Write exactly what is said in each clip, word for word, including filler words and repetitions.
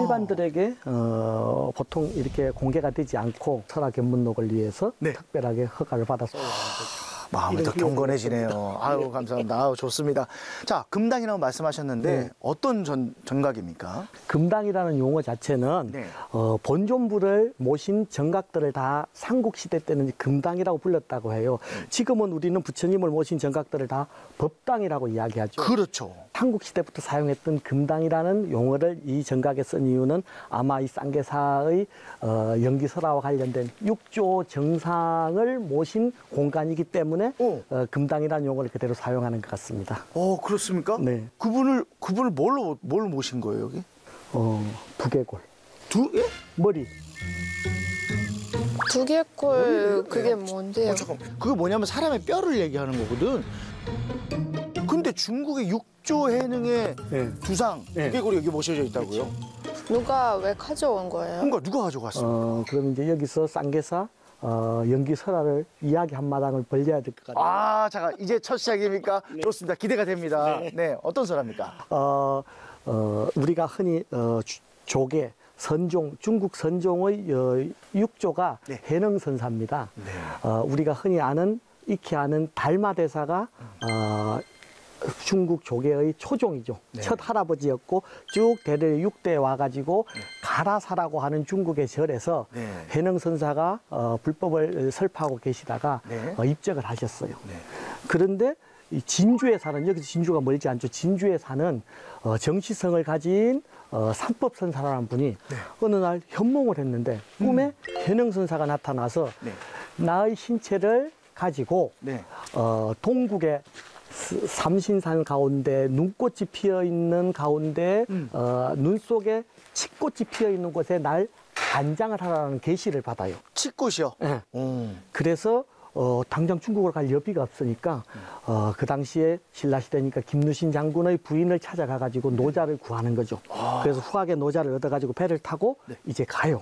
일반들에게 어, 보통 이렇게 공개가 되지 않고 설화 견문록을 위해서 네. 특별하게 허가를 받아서 올라간 거죠. 마음이 더 경건해지네요. 아유, 감사합니다. 아유, 좋습니다. 자, 금당이라고 말씀하셨는데 네. 어떤 전, 정각입니까? 금당이라는 용어 자체는 네. 어, 본존부를 모신 정각들을 다 삼국시대 때는 금당이라고 불렀다고 해요. 지금은 우리는 부처님을 모신 정각들을 다 법당이라고 이야기하죠. 그렇죠. 삼국시대부터 사용했던 금당이라는 용어를 이 정각에 쓴 이유는 아마 이 쌍계사의 어, 연기설화와 관련된 육조 정상을 모신 공간이기 때문에 오. 어, 금당이라는 용어를 그대로 사용하는 것 같습니다. 어, 그렇습니까? 네. 그분을, 그분을 뭘로, 뭘 모신 거예요, 여기? 어, 두개골, 두, 예? 머리. 두개골 그게 뭔데요? 어, 잠깐. 그게 뭐냐면 사람의 뼈를 얘기하는 거거든. 근데 중국의 육조 해능의 네. 두상, 네. 두개골이 여기 모셔져 있다고요? 누가 왜 가져온 거예요? 그러니까 누가 가져갔어? 어, 그럼 이제 여기서 쌍계사 어, 연기설화를 이야기 한 마당을 벌려야 될 것 같아요. 아, 잠깐. 이제 첫 시작입니까? 좋습니다. 기대가 됩니다. 네. 어떤 사람입니까? 어, 어, 우리가 흔히 어, 주- 조계, 선종, 중국 선종의 어, 육조가 네. 해능선사입니다. 네. 어, 우리가 흔히 아는, 익히 아는 달마대사가 어, 중국 조계의 초종이죠. 네. 첫 할아버지였고 쭉 대대 육 대에 와가지고 가라사라고 하는 중국의 절에서 네. 해능선사가 어, 불법을 설파하고 계시다가 네. 어, 입적을 하셨어요. 네. 그런데 이 진주에 사는, 여기서 진주가 멀지 않죠. 진주에 사는 어, 정치성을 가진 어, 삼법선사라는 분이 네. 어느 날 현몽을 했는데 꿈에 해능선사가 나타나서 네. 나의 신체를 가지고 네. 어, 동국의 스- 삼신산 가운데 눈꽃이 피어 있는 가운데 음. 어, 눈 속에 치꽃이 피어 있는 곳에 날 안장을 하라는 계시를 받아요. 치꽃이요? 예. 음. 그래서 어, 당장 중국으로 갈 여비가 없으니까 어, 그 당시에 신라시대니까 김누신 장군의 부인을 찾아가가지고 노자를 구하는 거죠. 그래서 후하게 노자를 얻어가지고 배를 타고 네. 이제 가요.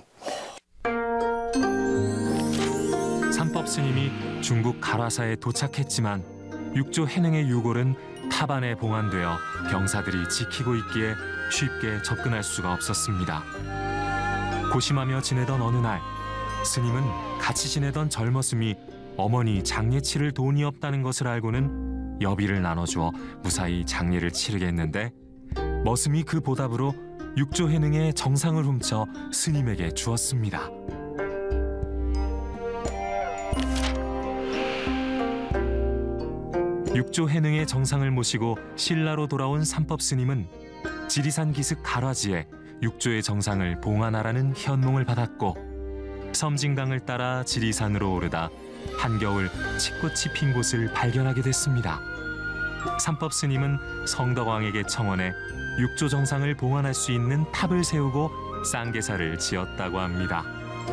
삼법 스님이 중국 가라사에 도착했지만 육조 해능의 유골은 탑안에 봉안되어 병사들이 지키고 있기에 쉽게 접근할 수가 없었습니다. 고심하며 지내던 어느 날 스님은 같이 지내던 젊었음이 어머니 장례 치를 돈이 없다는 것을 알고는 여비를 나눠주어 무사히 장례를 치르겠는데 머슴이 그 보답으로 육조 해능의 정상을 훔쳐 스님에게 주었습니다. 육조 해능의 정상을 모시고 신라로 돌아온 삼법 스님은 지리산 기슭 가라지에 육조의 정상을 봉안하라는 현몽을 받았고 섬진강을 따라 지리산으로 오르다 한겨울 치꽃이 핀 곳을 발견하게 됐습니다. 삼법 스님은 성덕왕에게 청원해 육조 정상을 봉안할 수 있는 탑을 세우고 쌍계사를 지었다고 합니다.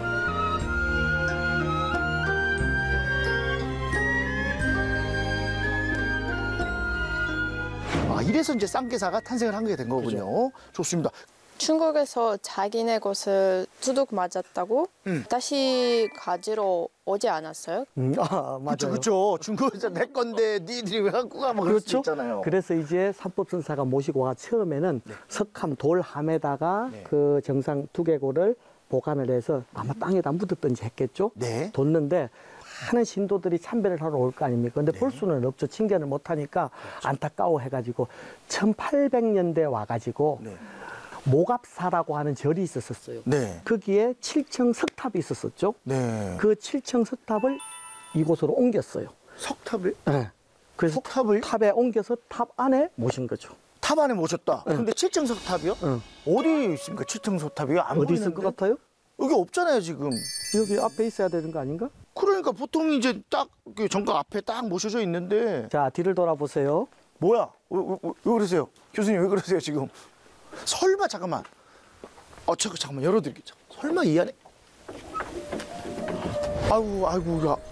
아, 이래서 이제 쌍계사가 탄생을 한 게 된 거군요. 좋습니다. 중국에서 자기네 곳을 두둑 맞았다고 음. 다시 가지러 오지 않았어요? 음, 아, 맞아요. 그렇죠, 그렇죠. 중국에서 내 건데 니들이 왜 갖고 가? 뭐 그럴 수 그렇죠. 있잖아요. 그래서 이제 삼법선사가 모시고 와 처음에는 석함 돌함에다가 네. 그 정상 두개골을 보관을 해서 아마 땅에다 묻었든지 했겠죠. 네. 뒀는데 많은 신도들이 참배를 하러 올 거 아닙니까? 근데 네. 볼 수는 없죠. 칭견을 못 하니까 안타까워 해가지고 천팔백 년대 와가지고 네. 모갑사라고 하는 절이 있었어요. 네. 거기에 칠층 석탑이 있었었죠. 네. 그 칠층 석탑을 이곳으로 옮겼어요. 석탑을? 네. 그래서 석탑을? 탑에 옮겨서 탑 안에 모신 거죠. 탑 안에 모셨다. 네. 근데 칠층 석탑이요? 응. 어디 있습니까? 칠층 석탑이요? 안 어디 있을 보이는데? 것 같아요? 여기 없잖아요, 지금. 여기 앞에 있어야 되는 거 아닌가? 그러니까 보통 이제 딱 그 정각 앞에 딱 모셔져 있는데 자, 뒤를 돌아보세요. 뭐야? 왜, 왜, 왜 그러세요? 교수님 왜 그러세요, 지금? 설마 잠깐만. 어, 저 잠깐만 열어드릴게요. 설마 이 안에? 아이고, 아이고, 야.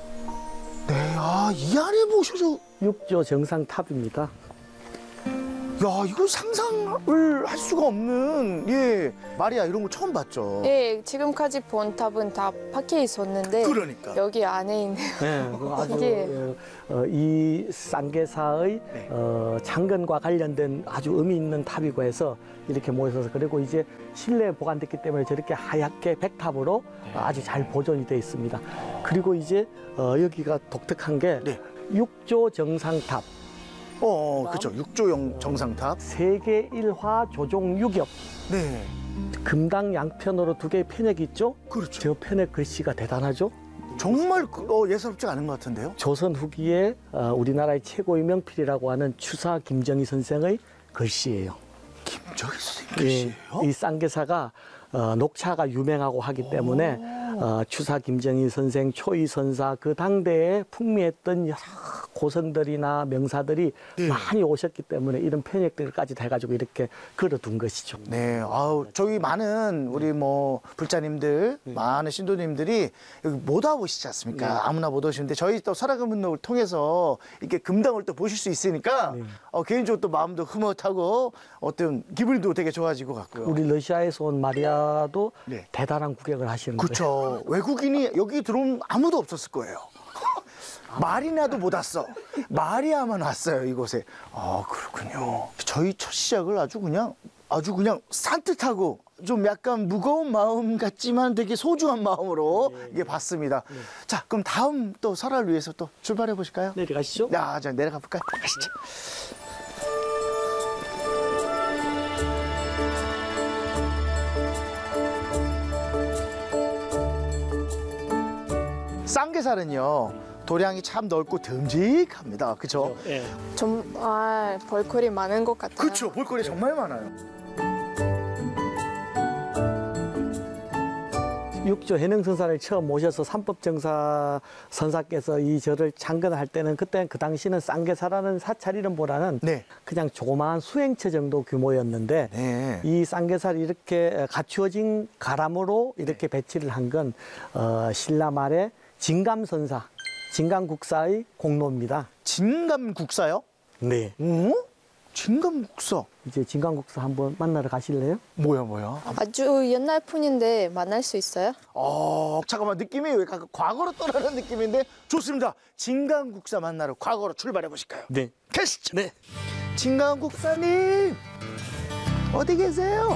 네, 아, 이 안에 모셔져. 육조 정상 탑입니다. 야, 이거 상상을 할 수가 없는, 예. 마리아, 이런 거 처음 봤죠? 예, 지금까지 본 탑은 다 밖에 있었는데 그러니까. 여기 안에 있네요. 네, 그 아주 이게- 어, 어, 이 쌍계사의 네. 어, 창건과 관련된 아주 의미 있는 탑이고 해서 이렇게 모여서 그리고 이제 실내에 보관됐기 때문에 저렇게 하얗게 백탑으로 아주 잘 보존이 되어 있습니다. 그리고 이제 어, 여기가 독특한 게 네. 육조 정상탑, 어, 어 그죠. 육조형 정상탑. 세계 일화 조종 유격, 네. 금당 양편으로 두 개의 편액이 있죠? 그렇죠. 저 편액 글씨가 대단하죠? 정말 그- 어, 예사롭지 않은 것 같은데요? 조선 후기에 어, 우리나라의 최고의 명필이라고 하는 추사 김정희 선생의 글씨예요. 김정희 선생님 예, 글씨예요? 이 쌍계사가 어, 녹차가 유명하고 하기 때문에 어, 추사 김정희 선생, 초이 선사 그 당대에 풍미했던 여러 고성들이나 명사들이 네. 많이 오셨기 때문에 이런 편액들까지 돼가지고 이렇게 걸어둔 것이죠. 네, 아우 저희 많은 우리 뭐 불자님들, 많은 신도님들이 여기 못 와보시지 않습니까? 네. 아무나 못 오시는데 저희 또 설화금운동을 통해서 이렇게 금당을 또 보실 수 있으니까 네. 어, 개인적으로 또 마음도 흐뭇하고 어떤 기분도 되게 좋아지고 같고요. 우리 러시아에서 온 마리아도 네. 대단한 구경을 하시는 거예요. 그렇죠. 외국인이 여기 들어오면 아무도 없었을 거예요. 마리나도 못 왔어. 마리아만 왔어요, 이곳에. 아, 그렇군요. 저희 첫 시작을 아주 그냥, 아주 그냥 산뜻하고 좀 약간 무거운 마음 같지만 되게 소중한 마음으로 이게 봤습니다. 자, 그럼 다음 또 설화를 위해서 또 출발해 보실까요? 내려가시죠. 야, 자, 내려가 볼까요? 가시죠. 쌍계살은요, 도량이 참 넓고 듬직합니다. 그죠? 예. 정말 벌꿀이 많은 것 같아요. 그렇죠. 볼거리 정말 많아요. 육조 해능선사를 처음 모셔서 삼법정사 선사께서 이 절을 창건할 때는 그때 그 당시는 쌍계사라는 사찰 이름보다는 네. 그냥 조그마한 수행처 정도 규모였는데 네. 이 쌍계살이 이렇게 갖추어진 가람으로 이렇게 배치를 한 건 어, 신라 말에 진감선사, 진감국사의 공로입니다. 진감국사요? 네. 어? 진감국사. 이제 진감국사 한번 만나러 가실래요? 뭐야, 뭐야? 아주 옛날 분인데 만날 수 있어요? 어, 잠깐만, 느낌이 왜 가- 과거로 떠나는 느낌인데? 좋습니다. 진감국사 만나러 과거로 출발해 보실까요? 네. 가시죠. 네. 진감국사님, 어디 계세요?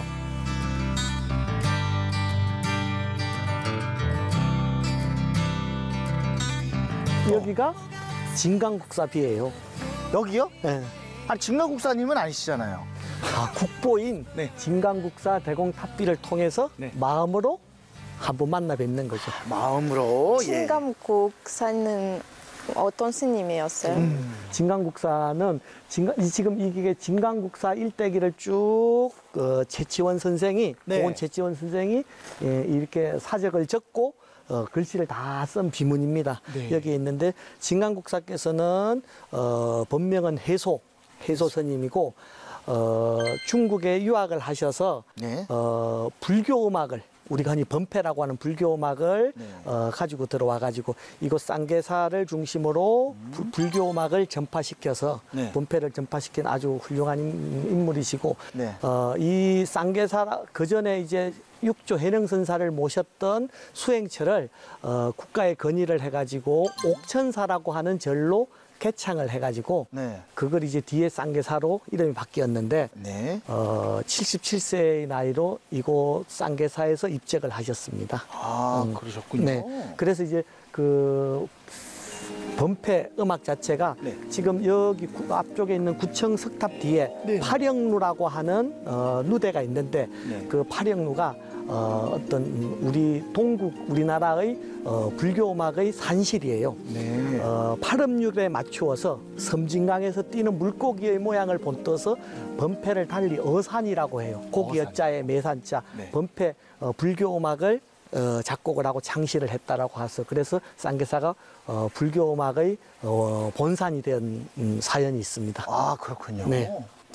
여기가 진감국사비예요. 여기요? 네. 아니, 진감국사님은 아니시잖아요. 아, 국보인 네. 진감국사 대공탑비를 통해서 네. 마음으로 한번 만나 뵙는 거죠. 마음으로, 예. 신감국사는 어떤 스님이었어요? 음. 진강국사는 진강, 이 지금 이게 진강국사 일대기를 쭉 어, 최치원 선생이 네. 고은 최치원 선생이 예, 이렇게 사적을 적고 어, 글씨를 다 쓴 비문입니다. 네. 여기에 있는데 진강국사께서는 어, 본명은 해소 해소 스님이고 어, 중국에 유학을 하셔서 네. 어, 불교 음악을 우리가 흔히 범패라고 하는 불교 음악을 네. 어, 가지고 들어와 가지고 이곳 쌍계사를 중심으로 부- 불교 음악을 전파시켜서 네. 범패를 전파시킨 아주 훌륭한 인- 인물이시고 네. 어, 이 쌍계사 그 전에 이제 육조 해능선사를 모셨던 수행처를 어, 국가에 건의를 해가지고 옥천사라고 하는 절로 개창을 해가지고 네. 그걸 이제 뒤에 쌍계사로 이름이 바뀌었는데 네. 어, 칠십칠 세의 나이로 이곳 쌍계사에서 입적을 하셨습니다. 아, 음. 그러셨군요. 네. 그래서 이제 그 범패 음악 자체가 네. 지금 여기 구- 앞쪽에 있는 구청 석탑 뒤에 네. 파령루라고 하는 어, 누대가 있는데 네. 그 파령루가 어, 어떤 우리 동국 우리나라의 어, 불교 음악의 산실이에요. 네. 어, 팔음률에 맞추어서 섬진강에서 뛰는 물고기의 모양을 본떠서 범패를 달리 어산이라고 해요. 고기 여자에 매산자 네. 범패 어, 불교 음악을 어, 작곡을 하고 창시를 했다라고 해서 그래서 쌍계사가 어, 불교 음악의 어, 본산이 된 음, 사연이 있습니다. 아, 그렇군요. 네. 제가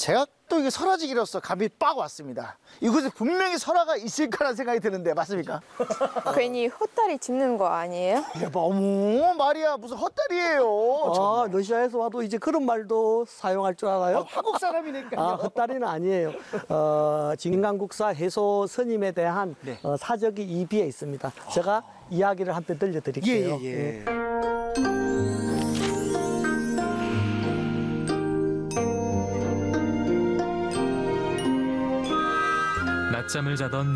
또 이게 설화지기로서 감이 빡 왔습니다. 이곳에 분명히 설화가 있을 거라는 생각이 드는데 맞습니까? 괜히 헛다리 짚는 거 아니에요? 야, 어머 마리아 무슨 헛다리예요. 아, 러시아에서 와도 이제 그런 말도 사용할 줄 알아요? 한국 사람이니까요. 아, 헛다리는 아니에요. 어, 진강국사 해소 스님에 대한 네. 어, 사적이 이 비에 있습니다. 제가 이야기를 한편 들려드릴게요. 예, 예, 예. 낮잠을 자던